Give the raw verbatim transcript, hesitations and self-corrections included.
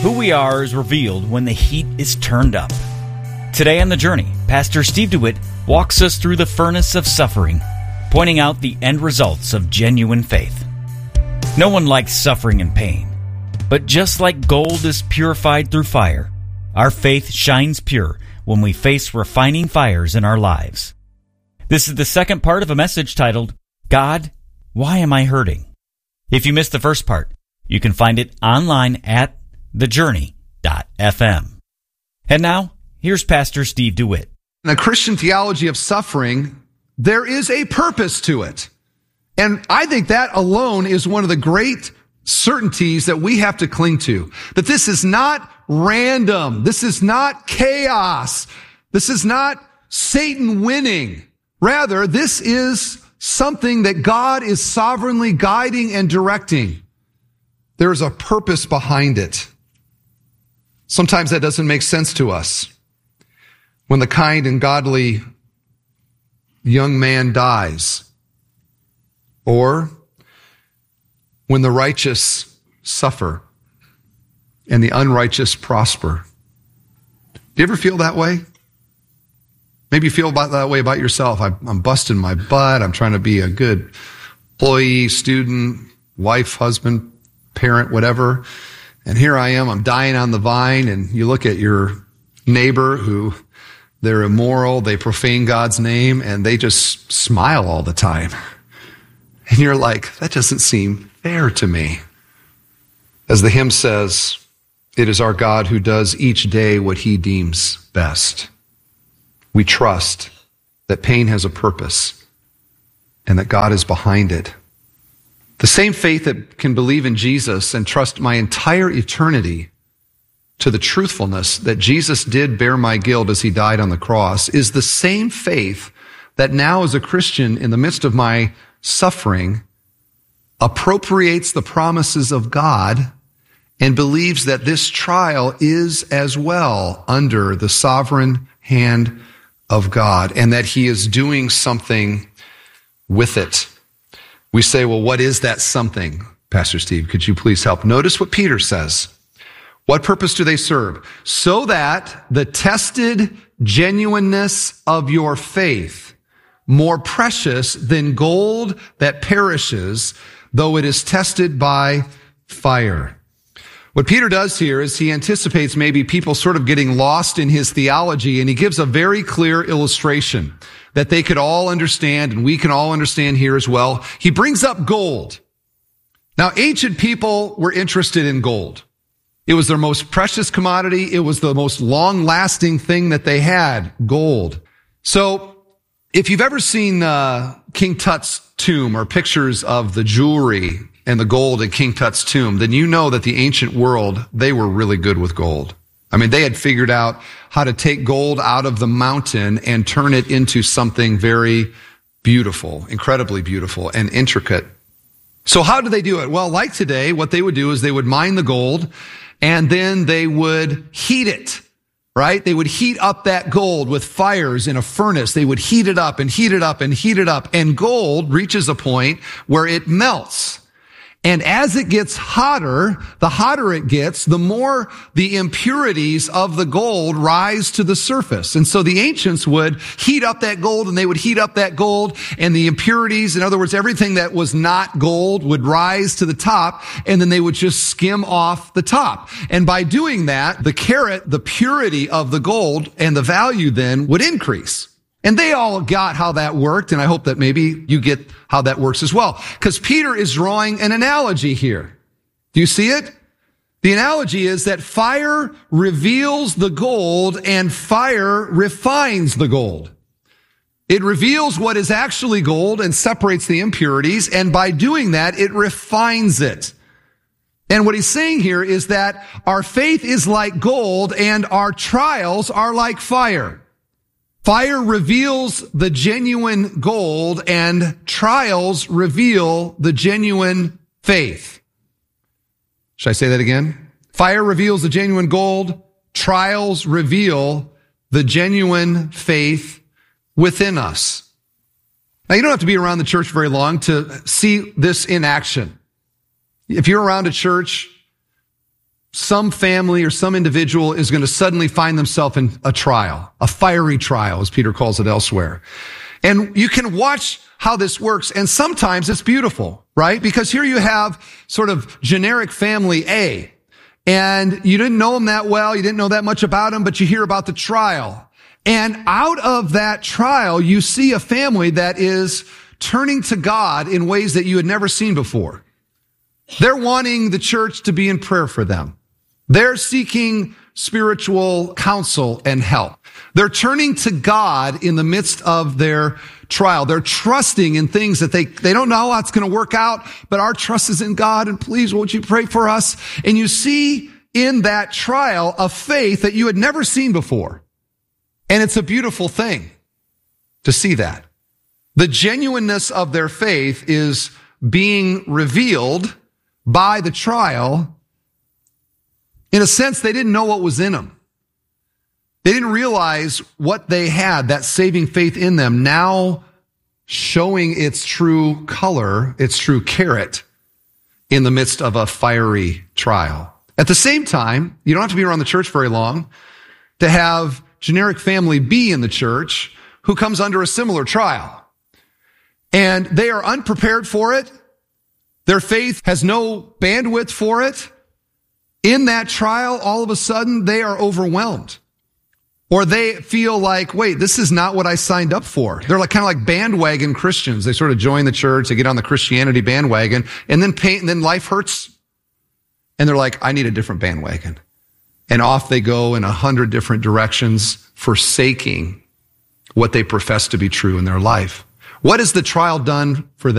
Who we are is revealed when the heat is turned up. Today on The Journey, Pastor Steve DeWitt walks us through the furnace of suffering, pointing out the end results of genuine faith. No one likes suffering and pain, but just like gold is purified through fire, our faith shines pure when we face refining fires in our lives. This is the second part of a message titled, God, Why Am I Hurting? If you missed the first part, you can find it online at the journey dot f m. And now, here's Pastor Steve DeWitt. In a Christian theology of suffering, there is a purpose to it. And I think that alone is one of the great certainties that we have to cling to. That this is not random. This is not chaos. This is not Satan winning. Rather, this is something that God is sovereignly guiding and directing. There is a purpose behind it. Sometimes that doesn't make sense to us. When the kind and godly young man dies, or when the righteous suffer and the unrighteous prosper. Do you ever feel that way? Maybe you feel about that way about yourself. I, I'm busting my butt. I'm trying to be a good employee, student, wife, husband, parent, whatever. And here I am, I'm dying on the vine, and you look at your neighbor who they're immoral, they profane God's name, and they just smile all the time. And you're like, that doesn't seem fair to me. As the hymn says, it is our God who does each day what he deems best. We trust that pain has a purpose and that God is behind it. The same faith that can believe in Jesus and trust my entire eternity to the truthfulness that Jesus did bear my guilt as he died on the cross is the same faith that now as a Christian in the midst of my suffering appropriates the promises of God and believes that this trial is as well under the sovereign hand of God and that he is doing something with it. We say, well, what is that something? Pastor Steve, could you please help? Notice what Peter says. What purpose do they serve? So that the tested genuineness of your faith, more precious than gold that perishes, though it is tested by fire. What Peter does here is he anticipates maybe people sort of getting lost in his theology, and he gives a very clear illustration that they could all understand, and we can all understand here as well. He brings up gold. Now, ancient people were interested in gold. It was their most precious commodity. It was the most long-lasting thing that they had, gold. So, if you've ever seen uh, King Tut's tomb or pictures of the jewelry and the gold in King Tut's tomb, then you know that the ancient world, they were really good with gold. I mean, they had figured out how to take gold out of the mountain and turn it into something very beautiful, incredibly beautiful and intricate. So how do they do it? Well, like today, what they would do is they would mine the gold and then they would heat it, right? They would heat up that gold with fires in a furnace. They would heat it up and heat it up and heat it up. And gold reaches a point where it melts. And as it gets hotter, the hotter it gets, the more the impurities of the gold rise to the surface. And so the ancients would heat up that gold and they would heat up that gold and the impurities, in other words, everything that was not gold would rise to the top and then they would just skim off the top. And by doing that, the carat, the purity of the gold and the value then would increase. And they all got how that worked, and I hope that maybe you get how that works as well. Because Peter is drawing an analogy here. Do you see it? The analogy is that fire reveals the gold and fire refines the gold. It reveals what is actually gold and separates the impurities, and by doing that, it refines it. And what he's saying here is that our faith is like gold and our trials are like fire. Fire reveals the genuine gold and trials reveal the genuine faith. Should I say that again? Fire reveals the genuine gold. Trials reveal the genuine faith within us. Now, you don't have to be around the church very long to see this in action. If you're around a church some family or some individual is going to suddenly find themselves in a trial, a fiery trial, as Peter calls it elsewhere. And you can watch how this works, and sometimes it's beautiful, right? Because here you have sort of generic family A, and you didn't know them that well, you didn't know that much about them, but you hear about the trial. And out of that trial, you see a family that is turning to God in ways that you had never seen before. They're wanting the church to be in prayer for them. They're seeking spiritual counsel and help. They're turning to God in the midst of their trial. They're trusting in things that they, they don't know how it's going to work out, but our trust is in God, and please, won't you pray for us? And you see in that trial a faith that you had never seen before. And it's a beautiful thing to see that. The genuineness of their faith is being revealed by the trial. In a sense, they didn't know what was in them. They didn't realize what they had, that saving faith in them, now showing its true color, its true carrot in the midst of a fiery trial. At the same time, you don't have to be around the church very long to have generic family B in the church who comes under a similar trial. And they are unprepared for it. Their faith has no bandwidth for it. In that trial, all of a sudden, they are overwhelmed. Or they feel like, wait, this is not what I signed up for. They're like kind of like bandwagon Christians. They sort of join the church, they get on the Christianity bandwagon, and then pain, and then life hurts. And they're like, I need a different bandwagon. And off they go in a hundred different directions, forsaking what they profess to be true in their life. What has the trial done for them?